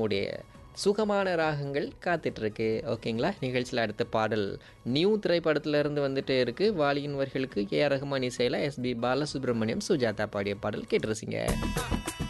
உடைய சுகமான ராகங்கள் காத்துட்ருக்கு. ஓகேங்களா? நிகழ்ச்சியில் அடுத்த பாடல் நியூ திரைப்படத்திலிருந்து வந்துட்டே இருக்குது. வாலியின் வரிகளுக்கு ஏ ஆர் ரஹ்மான் இசையில் எஸ்பி பாலசுப்ரமணியம் சுஜாதா பாடிய பாடல் கேட்டுருசிங்க.